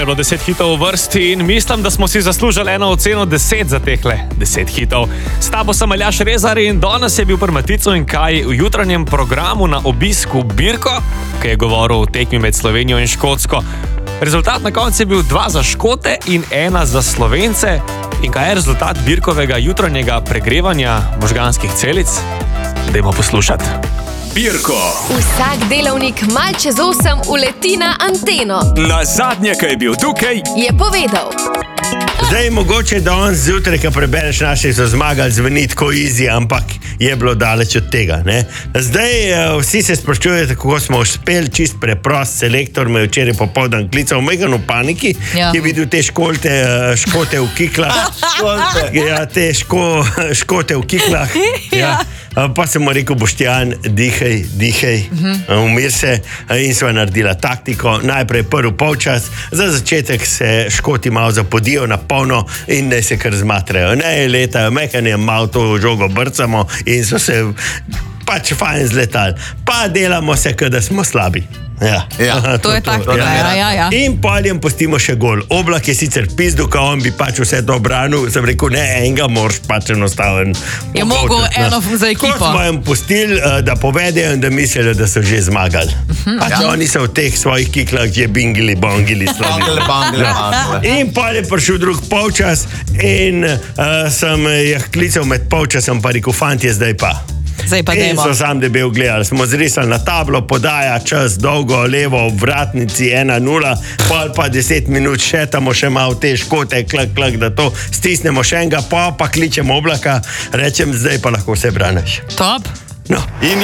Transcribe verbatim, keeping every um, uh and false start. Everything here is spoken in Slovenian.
je bilo deset hitov v vrsti in mislim, da smo si zaslužili eno oceno deset za tehle deset hitov. S tabo sem Aljaž Rezar in danes je bil pri Maticu in Kaj v jutranjem programu na obisku Birko, ki je govoril o tekmi med Slovenijo in Škotsko. Rezultat na koncu je bil dva za Škote in ena za Slovence. In kaj je rezultat Birkovega jutranjega pregrevanja možganskih celic? Dajmo poslušati. Birko. Vsak delavnik mal čez osem uleti na anteno. Na zadnje, ko je bil tukaj, Je povedal. Zdaj, mogoče danes zjutraj, ko prebereš naših so zmagali, zveni tako easy, ampak je bilo daleč od tega. Ne? Zdaj uh, vsi se sprašujejo, kako smo uspeli, čist preprost. Selektor me je včeraj popoldan klical, megan v paniki, Ja. ki je videl te školte, uh, škote v kiklah. Ja, te ško, škote v kiklah. Ja. Uh, pa sem mu rekel, Boštjan, dihaj, dihaj, uh, umir se. Uh, in sva naredila taktiko. Najprej prvi polčas, za začetek se škoti malo zapodijo na polno in ne se kar zmatrajo. Ne letajo, mehanje malo to žogo brcamo in so se pač fajn zletali. Pa delamo se, kot da smo slabi. Ja. Ja. Aha, To je taktika, ja, ja, ja. In poljem pustimo še gol. Oblak je sicer pizdu, ko on bi pač vse to branil. Sem rekel, ne, enega moraš pač enostaven. Je mogel eno za ekipo. Ko smo jim pustili, uh, da povedejo in da mislijo, da so že zmagali. Pač ja. oni so v teh svojih kiklah že bingili, bongili, Bangele, bangele, bangele. In pa je prišel drug polčas in uh, sem jih klical med polčasom, pa rekel, fantje, zdaj pa. Zdaj pa In dajmo. so sam debel gledali. Smo zrisali na tablo, podaja čas, dolgo, levo, v vratnici ena nula, pol pa deset minut šetamo še malo te škote, klak, klak, da to stisnemo še enega, pa pa kličemo Oblaka, rečem, zdaj pa lahko vse braniš. Top. No. In